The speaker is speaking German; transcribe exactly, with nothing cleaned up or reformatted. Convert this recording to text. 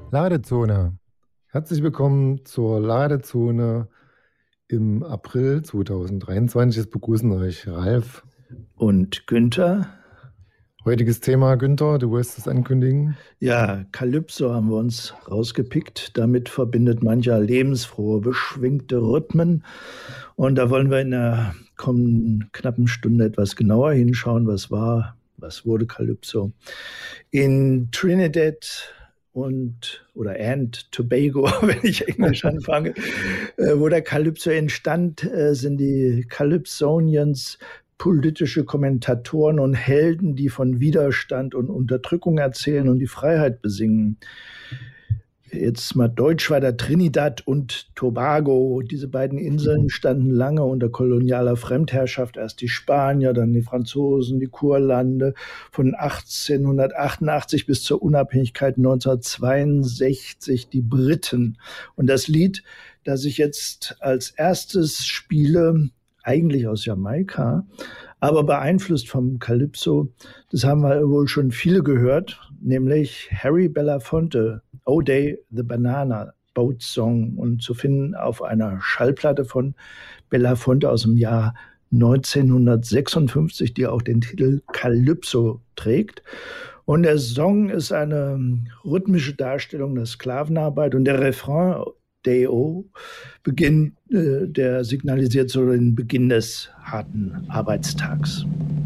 Ladezone. Herzlich willkommen zur Ladezone im April zweitausenddreiundzwanzig. Es begrüßen euch Ralf und Günther. Heutiges Thema, Günther, du wirst es ankündigen. Ja, Calypso haben wir uns rausgepickt. Damit verbindet mancher lebensfrohe, beschwingte Rhythmen. Und da wollen wir in der kommenden knappen Stunde etwas genauer hinschauen, was war, was wurde Calypso. In Trinidad und oder and Tobago, wenn ich Englisch anfange, äh, wo der Calypso entstand, äh, sind die Calypsonians politische Kommentatoren und Helden, die von Widerstand und Unterdrückung erzählen und die Freiheit besingen. Jetzt mal Deutsch weiter, Trinidad und Tobago. Diese beiden Inseln standen lange unter kolonialer Fremdherrschaft. Erst die Spanier, dann die Franzosen, die Kurlande. Von achtzehnhundertachtundachtzig bis zur Unabhängigkeit neunzehnhundertzweiundsechzig die Briten. Und das Lied, das ich jetzt als erstes spiele, eigentlich aus Jamaika, aber beeinflusst vom Calypso, das haben wir wohl schon viele gehört, nämlich Harry Belafonte, Oh Day the Banana Boat Song, und zu finden auf einer Schallplatte von Belafonte aus dem Jahr neunzehnhundertsechsundfünfzig, die auch den Titel Calypso trägt. Und der Song ist eine rhythmische Darstellung der Sklavenarbeit und der Refrain Day-O, Beginn, äh, der signalisiert so den Beginn des harten Arbeitstags.